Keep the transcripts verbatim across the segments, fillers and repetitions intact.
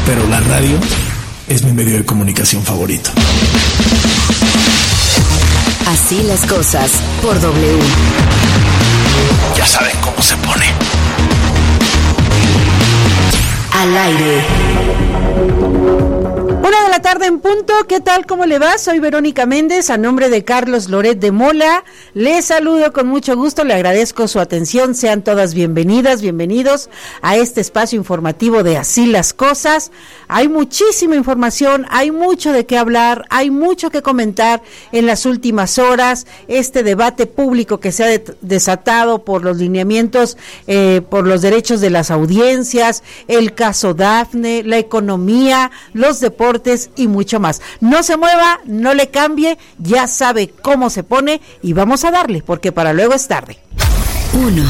pero la radio es mi medio de comunicación favorito. Así las cosas por W. Ya saben cómo se pone. Al aire. Una de la tarde en punto, ¿qué tal? ¿Cómo le va? Soy Verónica Méndez, a nombre de Carlos Loret de Mola, les saludo con mucho gusto, le agradezco su atención, sean todas bienvenidas, bienvenidos a este espacio informativo de Así las Cosas. Hay muchísima información, hay mucho de qué hablar, hay mucho que comentar en las últimas horas, este debate público que se ha de- desatado por los lineamientos, eh, por los derechos de las audiencias, el caso Dafne, la economía, los deportes y mucho más. No se mueva, no le cambie, ya sabe cómo se pone y vamos a darle, porque para luego es tarde. Uno.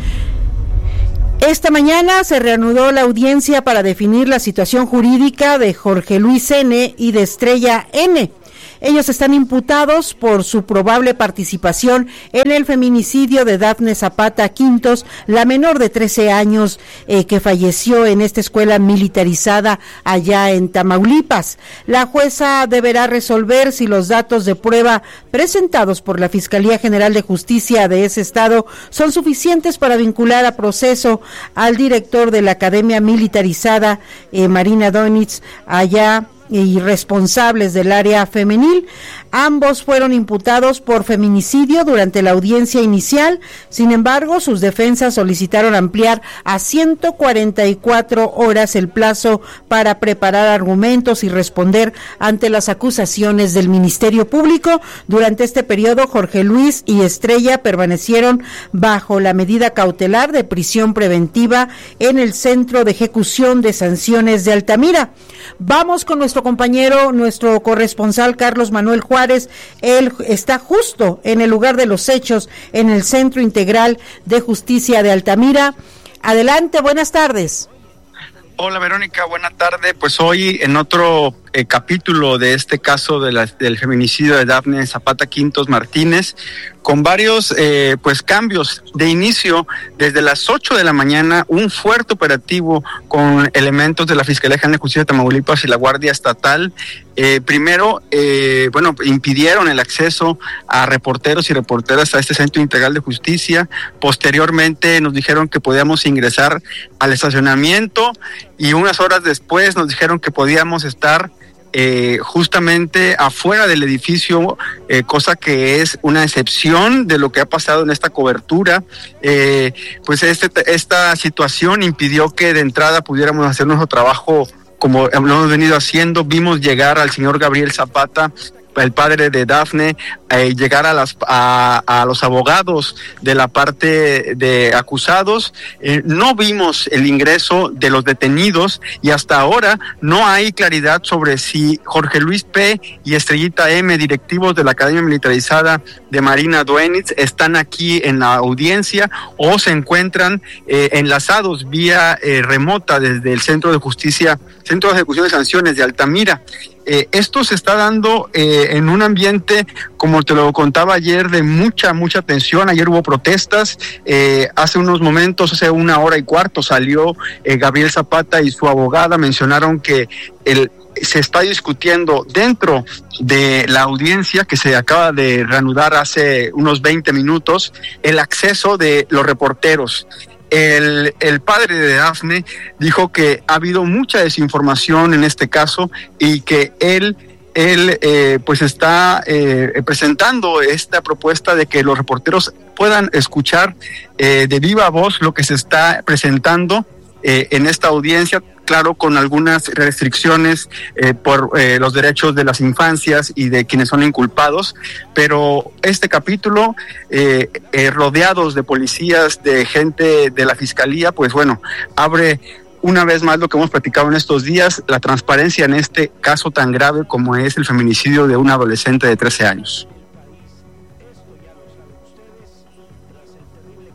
Esta mañana se reanudó la audiencia para definir la situación jurídica de Jorge Luis N. y de Estrella N. Ellos están imputados por su probable participación en el feminicidio de Dafne Zapata Quintos, la menor de trece años eh, que falleció en esta escuela militarizada allá en Tamaulipas. La jueza deberá resolver si los datos de prueba presentados por la Fiscalía General de Justicia de ese estado son suficientes para vincular a proceso al director de la Academia Militarizada, eh, Marina Donitz, allá y responsables del área femenil. Ambos fueron imputados por feminicidio durante la audiencia inicial. Sin embargo, sus defensas solicitaron ampliar a ciento cuarenta y cuatro horas el plazo para preparar argumentos y responder ante las acusaciones del Ministerio Público. Durante este periodo, Jorge Luis y Estrella permanecieron bajo la medida cautelar de prisión preventiva en el Centro de Ejecución de Sanciones de Altamira. Vamos con nuestro compañero, nuestro corresponsal Carlos Manuel Juárez. Él está justo en el lugar de los hechos, en el Centro Integral de Justicia de Altamira. Adelante, buenas tardes. Hola Verónica, buena tarde. Pues hoy en otro eh, capítulo de este caso de la, del feminicidio de Dafne Zapata Quintos Martínez, con varios eh, pues cambios de inicio. Desde las ocho de la mañana, un fuerte operativo con elementos de la Fiscalía General de Justicia de Tamaulipas y la Guardia Estatal. Eh, primero, eh, bueno, impidieron el acceso a reporteros y reporteras a este Centro Integral de Justicia. Posteriormente nos dijeron que podíamos ingresar al estacionamiento y unas horas después nos dijeron que podíamos estar Eh, justamente afuera del edificio, eh, cosa que es una excepción de lo que ha pasado en esta cobertura. Eh, pues este, esta situación impidió que de entrada pudiéramos hacer nuestro trabajo como lo hemos venido haciendo. Vimos llegar al señor Gabriel Zapata, el padre de Dafne, eh, llegar a las a, a los abogados de la parte de acusados. Eh, no vimos el ingreso de los detenidos y hasta ahora no hay claridad sobre si Jorge Luis P. y Estrellita M., directivos de la Academia Militarizada de Marina Donitz, están aquí en la audiencia o se encuentran eh, enlazados vía eh, remota desde el Centro de Justicia, Centro de Ejecución de Sanciones de Altamira. Eh, esto se está dando eh, en un ambiente, como te lo contaba ayer, de mucha, mucha tensión. Ayer hubo protestas, eh, hace unos momentos, hace una hora y cuarto, salió eh, Gabriel Zapata y su abogada, mencionaron que el se está discutiendo dentro de la audiencia que se acaba de reanudar hace unos veinte minutos, el acceso de los reporteros. El, el padre de Dafne dijo que ha habido mucha desinformación en este caso y que él, él eh, pues está eh, presentando esta propuesta de que los reporteros puedan escuchar eh, de viva voz lo que se está presentando eh, en esta audiencia, claro, con algunas restricciones eh, por eh, los derechos de las infancias y de quienes son inculpados, pero este capítulo, eh, eh, rodeados de policías, de gente de la Fiscalía, pues bueno, abre una vez más lo que hemos platicado en estos días, la transparencia en este caso tan grave como es el feminicidio de un adolescente de trece años.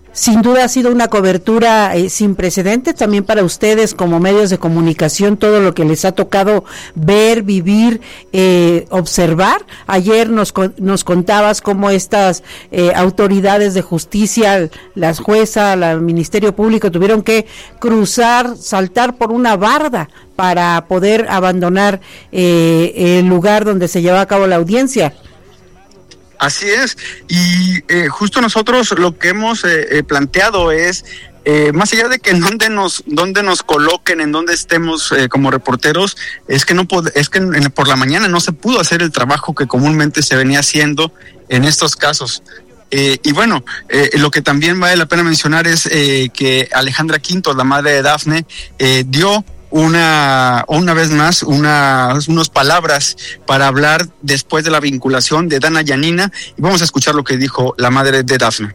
Sin duda ha sido una cobertura eh, sin precedentes también para ustedes como medios de comunicación, todo lo que les ha tocado ver, vivir, eh, observar. Ayer nos nos contabas cómo estas eh, autoridades de justicia, las juezas, el Ministerio Público, tuvieron que cruzar, saltar por una barda para poder abandonar eh, el lugar donde se llevaba a cabo la audiencia. Así es, y eh, justo nosotros lo que hemos eh, eh, planteado es, eh, más allá de que en donde nos donde nos coloquen, en donde estemos eh, como reporteros, es que no pod- es que en, por la mañana no se pudo hacer el trabajo que comúnmente se venía haciendo en estos casos. Eh, y bueno, eh, lo que también vale la pena mencionar es eh, que Alejandra Quintos, la madre de Dafne, eh, dio una una vez más una, unas palabras para hablar después de la vinculación de Dana Yanina, y vamos a escuchar lo que dijo la madre de Dafne.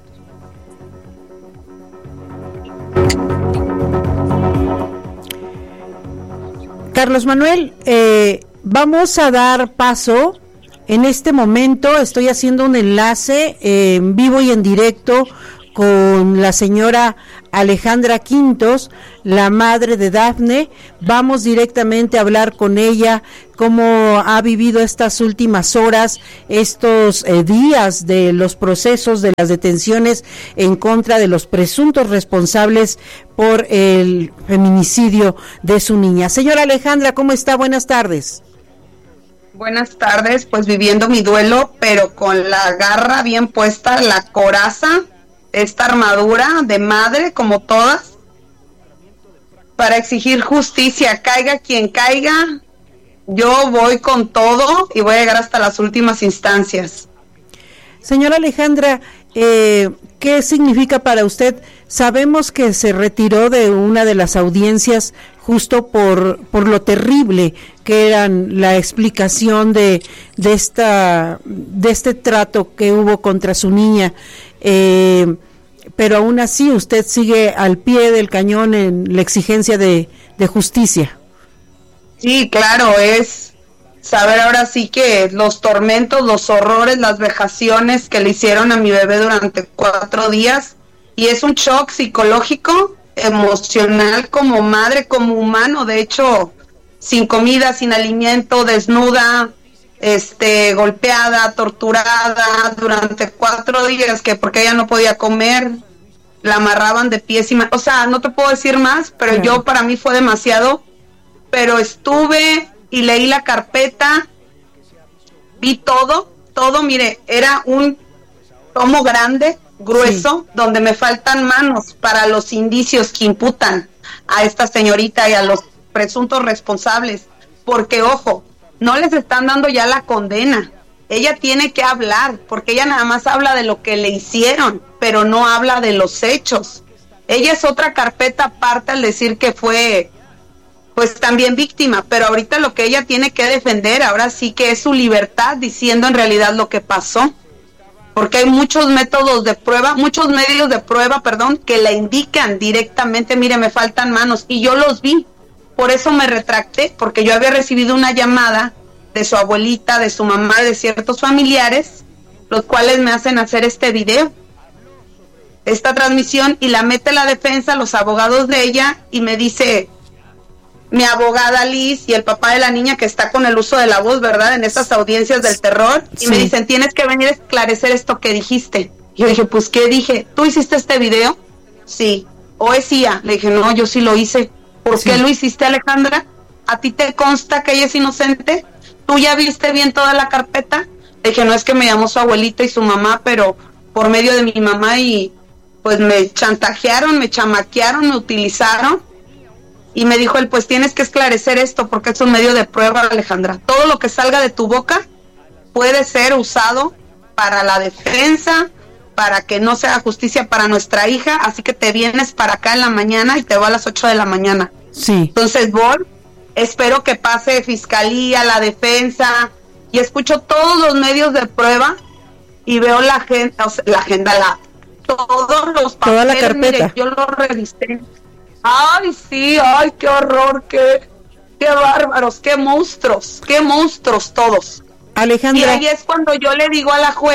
Carlos Manuel, eh, vamos a dar paso. En este momento estoy haciendo un enlace eh, en vivo y en directo con la señora Alejandra Quintos, la madre de Dafne. Vamos directamente a hablar con ella, cómo ha vivido estas últimas horas, estos eh, días de los procesos, de las detenciones en contra de los presuntos responsables por el feminicidio de su niña. Señora Alejandra, ¿cómo está? Buenas tardes. Buenas tardes, pues viviendo mi duelo, pero con la garra bien puesta, la coraza, esta armadura de madre, como todas, para exigir justicia, caiga quien caiga. Yo voy con todo y voy a llegar hasta las últimas instancias. Señora Alejandra, eh, ¿qué significa para usted? Sabemos que se retiró de una de las audiencias justo por por lo terrible que eran la explicación de de esta de este trato que hubo contra su niña. Eh, pero aún así usted sigue al pie del cañón en la exigencia de, de justicia. Sí, claro, es saber ahora sí que los tormentos, los horrores, las vejaciones que le hicieron a mi bebé durante cuatro días, y es un shock psicológico, emocional, como madre, como humano. De hecho, sin comida, sin alimento, desnuda, este, golpeada, torturada durante cuatro días, que porque ella no podía comer, la amarraban de pies y manos. O sea, no te puedo decir más, pero yo, para mí fue demasiado. Pero estuve y leí la carpeta, vi todo, todo, mire, era un tomo grande, grueso, sí, donde me faltan manos para los indicios que imputan a esta señorita y a los presuntos responsables, porque ojo, no les están dando ya la condena. Ella tiene que hablar, porque ella nada más habla de lo que le hicieron, pero no habla de los hechos. Ella es otra carpeta aparte al decir que fue, pues también víctima, pero ahorita lo que ella tiene que defender, ahora sí que es su libertad, diciendo en realidad lo que pasó. Porque hay muchos métodos de prueba, muchos medios de prueba, perdón, que la indican directamente, mire, me faltan manos, y yo los vi. Por eso me retracté, porque yo había recibido una llamada de su abuelita, de su mamá, de ciertos familiares, los cuales me hacen hacer este video, esta transmisión, y la mete la defensa, los abogados de ella, y me dice mi abogada Liz y el papá de la niña, que está con el uso de la voz, ¿verdad?, en esas audiencias del terror, sí, y me dicen, tienes que venir a esclarecer esto que dijiste. Y yo dije, pues, ¿qué dije? ¿Tú hiciste este video? Sí. ¿O es I A? Le dije, no, yo sí lo hice. ¿Por sí. qué lo hiciste, Alejandra? ¿A ti te consta que ella es inocente? ¿Tú ya viste bien toda la carpeta? Le dije, no, es que me llamó su abuelita y su mamá, pero por medio de mi mamá, y pues me chantajearon, me chamaquearon, me utilizaron. Y me dijo él, pues tienes que esclarecer esto porque es un medio de prueba, Alejandra. Todo lo que salga de tu boca puede ser usado para la defensa, para que no se haga justicia para nuestra hija, así que te vienes para acá en la mañana y te voy a las ocho de la mañana. Sí. Entonces voy, espero que pase fiscalía, la defensa, y escucho todos los medios de prueba y veo la agenda, o sea, la agenda, la, todos los papeles, toda la carpeta. Mire, yo lo revisé. Ay, sí, ay, qué horror, qué, qué bárbaros, qué monstruos, qué monstruos todos. Alejandra. Y ahí es cuando yo le digo a la juez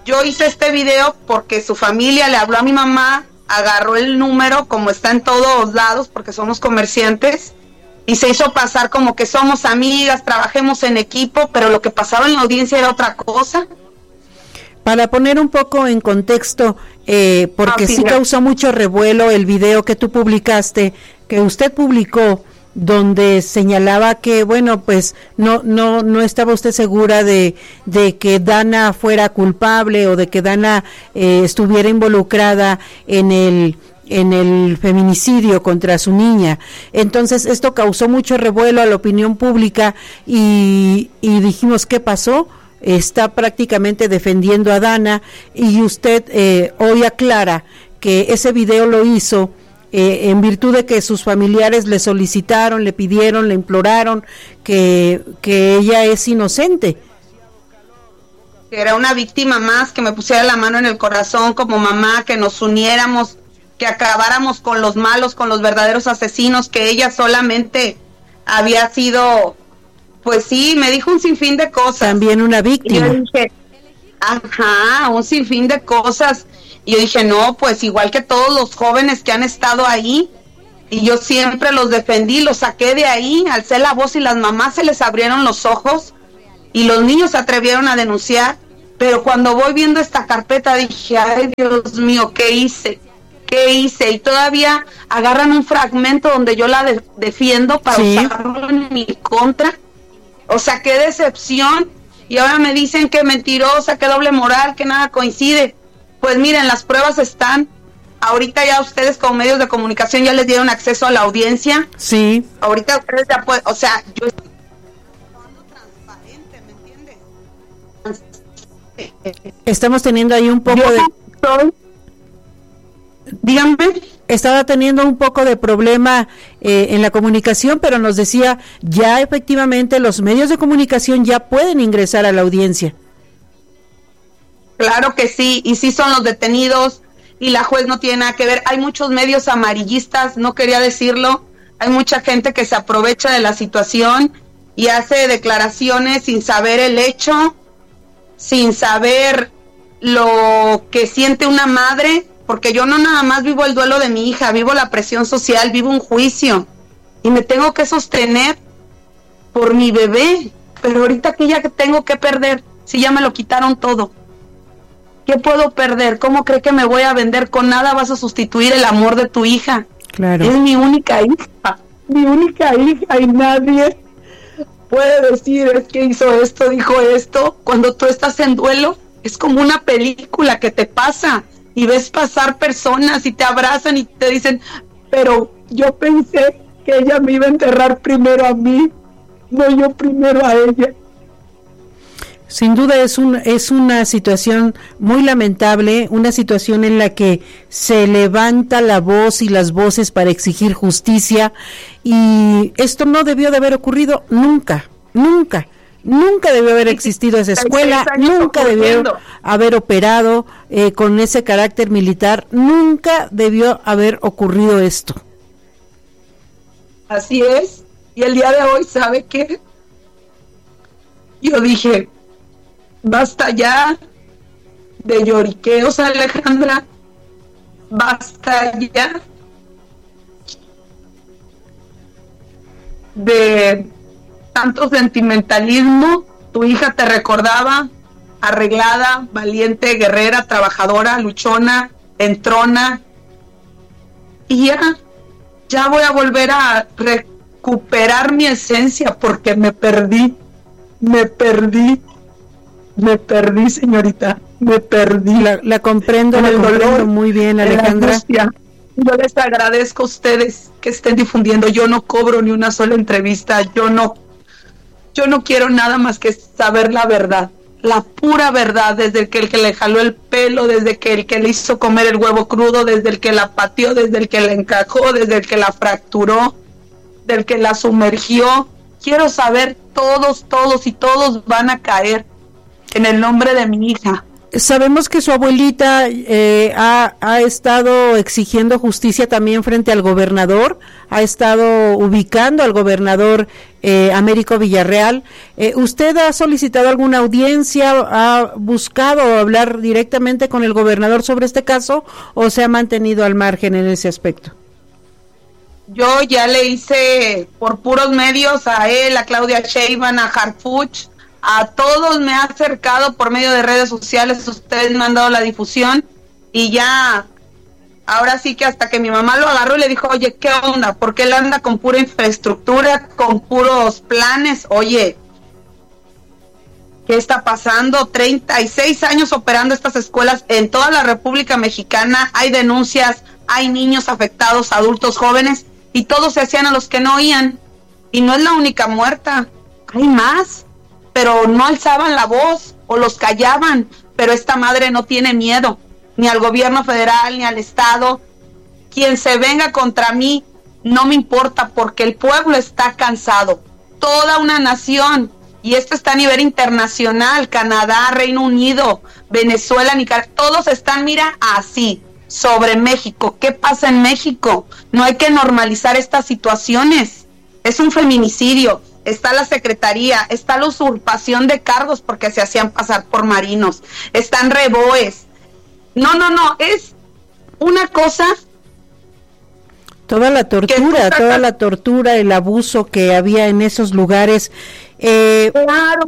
yo hice este video porque su familia le habló a mi mamá, agarró el número, como está en todos lados, porque somos comerciantes, y se hizo pasar como que somos amigas, trabajemos en equipo, pero lo que pasaba en la audiencia era otra cosa. Para poner un poco en contexto, eh, porque ah, sí, sí causó mucho revuelo el video que tú publicaste, que usted publicó, donde señalaba que, bueno, pues no no no estaba usted segura de, de que Dana fuera culpable o de que Dana eh, estuviera involucrada en el en el feminicidio contra su niña. Entonces esto causó mucho revuelo a la opinión pública y, y dijimos, ¿qué pasó? Está prácticamente defendiendo a Dana y usted eh, hoy aclara que ese video lo hizo Eh, en virtud de que sus familiares le solicitaron, le pidieron, le imploraron que, que ella es inocente. Que era una víctima más, que me pusiera la mano en el corazón como mamá, que nos uniéramos, que acabáramos con los malos, con los verdaderos asesinos, que ella solamente había sido, pues sí, me dijo un sinfín de cosas. También una víctima. Y yo dije, ajá, un sinfín de cosas. Y yo dije, no, pues igual que todos los jóvenes que han estado ahí, y yo siempre los defendí, los saqué de ahí, alcé la voz y las mamás se les abrieron los ojos y los niños se atrevieron a denunciar, pero cuando voy viendo esta carpeta dije, ay Dios mío, ¿qué hice? ¿Qué hice? Y todavía agarran un fragmento donde yo la de- defiendo para sí. usarlo en mi contra. O sea, qué decepción. Y ahora me dicen que mentirosa, que doble moral, que nada coincide. Pues miren, las pruebas están. Ahorita ya ustedes como medios de comunicación ya les dieron acceso a la audiencia. Sí. Ahorita ustedes ya pueden, o sea, yo estoy transparente, ¿me entiendes? Estamos teniendo ahí un poco yo de... Estoy... Díganme. Estaba teniendo un poco de problema eh, en la comunicación, pero nos decía, ya efectivamente los medios de comunicación ya pueden ingresar a la audiencia. Claro que sí, y sí son los detenidos, y la juez no tiene nada que ver. Hay muchos medios amarillistas, no quería decirlo, hay mucha gente que se aprovecha de la situación y hace declaraciones sin saber el hecho, sin saber lo que siente una madre, porque yo no nada más vivo el duelo de mi hija, vivo la presión social, vivo un juicio, y me tengo que sostener por mi bebé, pero ahorita que ya tengo que perder, si ya me lo quitaron todo. ¿Qué puedo perder? ¿Cómo cree que me voy a vender? Con nada vas a sustituir el amor de tu hija. Claro. Es mi única hija, mi única hija, y nadie puede decir, es que hizo esto, dijo esto. Cuando tú estás en duelo, es como una película que te pasa, y ves pasar personas y te abrazan y te dicen, pero yo pensé que ella me iba a enterrar primero a mí, no yo primero a ella. Sin duda es un es una situación muy lamentable, una situación en la que se levanta la voz y las voces para exigir justicia, y esto no debió de haber ocurrido nunca, nunca, nunca debió haber existido esa escuela, nunca debió haber operado eh, con ese carácter militar, nunca debió haber ocurrido esto. Así es, y el día de hoy, ¿sabe qué? Yo dije, basta ya de lloriqueos, Alejandra, basta ya de tanto sentimentalismo. Tu hija te recordaba arreglada, valiente, guerrera, trabajadora, luchona, entrona, y ya, ya voy a volver a recuperar mi esencia porque me perdí, me perdí. Me perdí, señorita, me perdí. La, la comprendo, la comprendo dolor, muy bien, Alejandra. Yo les agradezco a ustedes que estén difundiendo. Yo no cobro ni una sola entrevista. Yo no, yo no quiero nada más que saber la verdad, la pura verdad, desde el que, el que le jaló el pelo, desde que el que le hizo comer el huevo crudo, desde el que la pateó, desde el que la encajó, desde el que la fracturó, del que la sumergió. Quiero saber todos, todos y todos van a caer en el nombre de mi hija. Sabemos que su abuelita eh, ha, ha estado exigiendo justicia también frente al gobernador, ha estado ubicando al gobernador eh, Américo Villarreal. Eh, ¿Usted ha solicitado alguna audiencia, ha buscado hablar directamente con el gobernador sobre este caso o se ha mantenido al margen en ese aspecto? Yo ya le hice por puros medios a él, a Claudia Sheinbaum, a Harfuch, a todos me ha acercado por medio de redes sociales, ustedes me han dado la difusión y ya, ahora sí que hasta que mi mamá lo agarró y le dijo, oye, ¿qué onda? ¿Por qué él anda con pura infraestructura, con puros planes? Oye, ¿qué está pasando? treinta y seis años operando estas escuelas en toda la República Mexicana, hay denuncias, hay niños afectados, adultos, jóvenes, y todos se hacían a los que no oían, y no es la única muerta, hay más, pero no alzaban la voz o los callaban, pero esta madre no tiene miedo, ni al gobierno federal, ni al estado. Quien se venga contra mí, no me importa, porque el pueblo está cansado, toda una nación, y esto está a nivel internacional, Canadá, Reino Unido, Venezuela, Nicaragua, todos están, mira, así, sobre México. ¿Qué pasa en México? No hay que normalizar estas situaciones, es un feminicidio. Está la secretaría, está la usurpación de cargos porque se hacían pasar por marinos, están reboes. No, no, no, es una cosa. Toda la tortura, toda la tortura, el abuso que había en esos lugares. Eh, claro.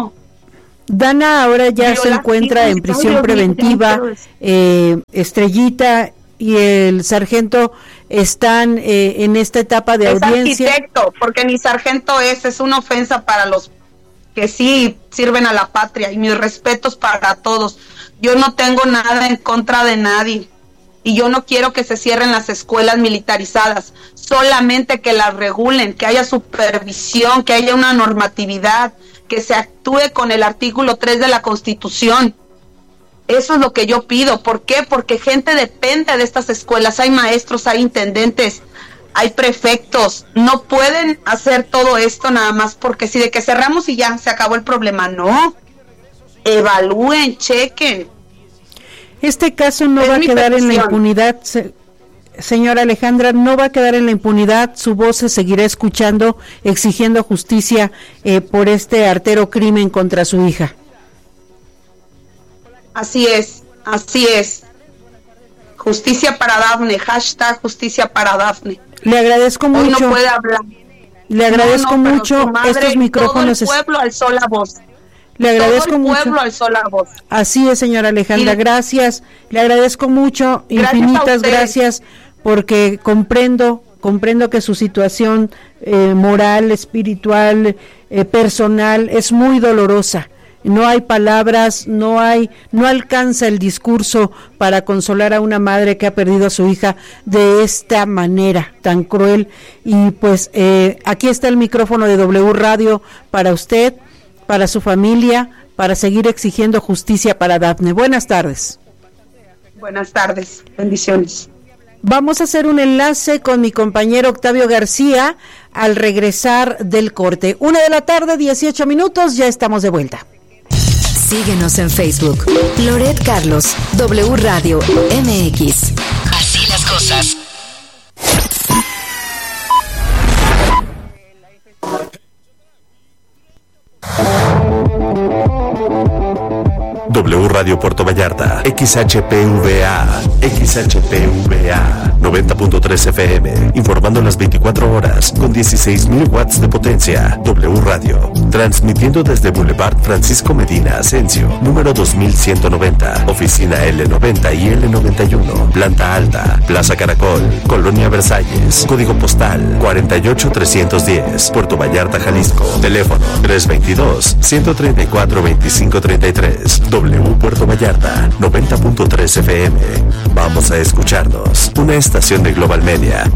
Dana ahora ya se encuentra en prisión preventiva, eh, Estrellita y el sargento están eh, en esta etapa de es audiencia. Arquitecto, porque ni sargento es, es una ofensa para los que sí sirven a la patria, y mis respetos para todos. Yo no tengo nada en contra de nadie, y yo no quiero que se cierren las escuelas militarizadas, solamente que las regulen, que haya supervisión, que haya una normatividad, que se actúe con el artículo tres de la Constitución. Eso es lo que yo pido. ¿Por qué? Porque gente depende de estas escuelas. Hay maestros, hay intendentes, hay prefectos. No pueden hacer todo esto nada más porque si de que cerramos y ya se acabó el problema. No. Evalúen, chequen. Este caso no es va a quedar petición. En la impunidad, se, señora Alejandra, no va a quedar en la impunidad. Su voz se seguirá escuchando, exigiendo justicia eh, por este artero crimen contra su hija. Así es, así es. Justicia para Dafne, hashtag justicia para Dafne. Le agradezco mucho. Hoy no puede hablar. Le agradezco no, no, mucho madre, estos micrófonos. Todo el pueblo alzó la voz. Le agradezco todo el mucho. pueblo alzó la voz. Así es, señora Alejandra, y, gracias. Le agradezco mucho, gracias infinitas gracias, porque comprendo, comprendo que su situación eh, moral, espiritual, eh, personal es muy dolorosa. No hay palabras, no hay, no alcanza el discurso para consolar a una madre que ha perdido a su hija de esta manera tan cruel. Y pues eh, aquí está el micrófono de W Radio para usted, para su familia, para seguir exigiendo justicia para Dafne. Buenas tardes. Buenas tardes, bendiciones. Vamos a hacer un enlace con mi compañero Octavio García al regresar del corte. Una de la tarde, dieciocho minutos, ya estamos de vuelta. Síguenos en Facebook. Loret Carlos, W Radio M X. Así las cosas. W Radio Puerto Vallarta, X H P V A, X H P V A, noventa punto tres F M, informando las veinticuatro horas, con dieciséis mil watts de potencia. W Radio, transmitiendo desde Boulevard Francisco Medina Asensio, número dos mil ciento noventa, oficina L noventa y L noventa y uno, planta alta, Plaza Caracol, Colonia Versalles, código postal cuarenta y ocho trescientos diez, Puerto Vallarta, Jalisco, teléfono tres veintidós, ciento treinta y cuatro, veinticinco treinta y tres. W Puerto Vallarta, noventa punto tres F M. Vamos a escucharnos. Una estación de Global Media.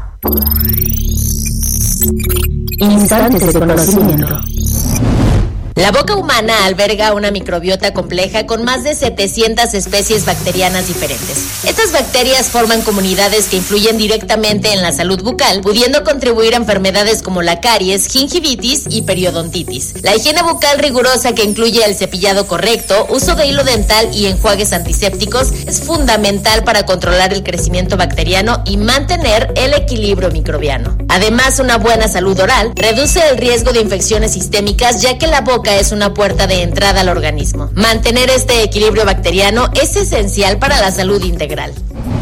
Instantes de conocimiento. La boca humana alberga una microbiota compleja con más de setecientas especies bacterianas diferentes. Estas bacterias forman comunidades que influyen directamente en la salud bucal, pudiendo contribuir a enfermedades como la caries, gingivitis y periodontitis. La higiene bucal rigurosa, que incluye el cepillado correcto, uso de hilo dental y enjuagues antisépticos, es fundamental para controlar el crecimiento bacteriano y mantener el equilibrio microbiano. Además, una buena salud oral reduce el riesgo de infecciones sistémicas, ya que la boca es una puerta de entrada al organismo. Mantener este equilibrio bacteriano es esencial para la salud integral.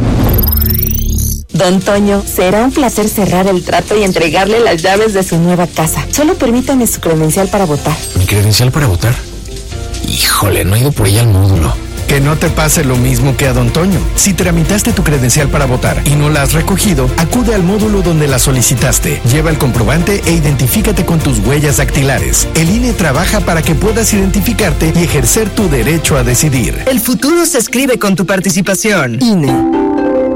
Don Toño, será un placer cerrar el trato y entregarle las llaves de su nueva casa. Solo permítame su credencial para votar. ¿Mi credencial para votar? Híjole, no he ido por ella al módulo. Que no te pase lo mismo que a Don Toño. Si tramitaste tu credencial para votar y no la has recogido, acude al módulo donde la solicitaste. Lleva el comprobante e identifícate con tus huellas dactilares. El I N E trabaja para que puedas identificarte y ejercer tu derecho a decidir. El futuro se escribe con tu participación. I N E.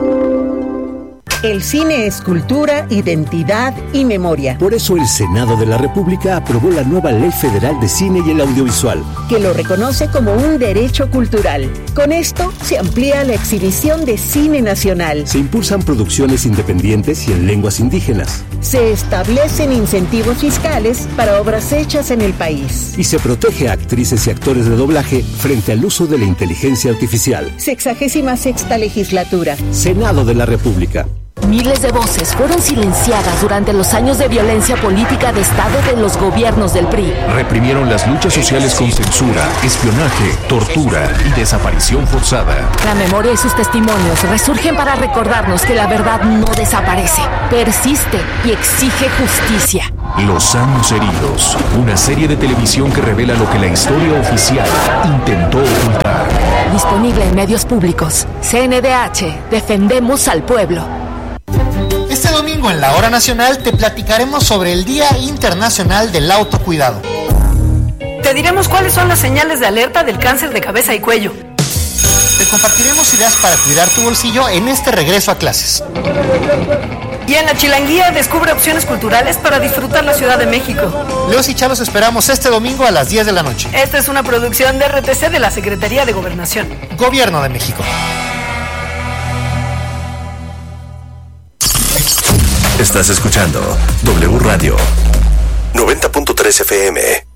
El cine es cultura, identidad y memoria. Por eso el Senado de la República aprobó la nueva Ley Federal de Cine y el Audiovisual, que lo reconoce como un derecho cultural. Con esto se amplía la exhibición de cine nacional. Se impulsan producciones independientes y en lenguas indígenas. Se establecen incentivos fiscales para obras hechas en el país. Y se protege a actrices y actores de doblaje frente al uso de la inteligencia artificial. Sexagésima sexta legislatura. Senado de la República. Miles de voces fueron silenciadas durante los años de violencia política de Estado de los gobiernos del P R I. Reprimieron las luchas sociales con censura, espionaje, tortura y desaparición forzada. La memoria y sus testimonios resurgen para recordarnos que la verdad no desaparece, persiste y exige justicia. Los años heridos, una serie de televisión que revela lo que la historia oficial intentó ocultar. Disponible en medios públicos. C N D H, defendemos al pueblo. Este domingo en la Hora Nacional te platicaremos sobre el Día Internacional del Autocuidado. Te diremos cuáles son las señales de alerta del cáncer de cabeza y cuello. Te compartiremos ideas para cuidar tu bolsillo en este regreso a clases. Y en la Chilanguía descubre opciones culturales para disfrutar la Ciudad de México. Leos y Chalos esperamos este domingo a las diez de la noche. Esta es una producción de R T C de la Secretaría de Gobernación. Gobierno de México. Estás escuchando W Radio noventa punto tres F M.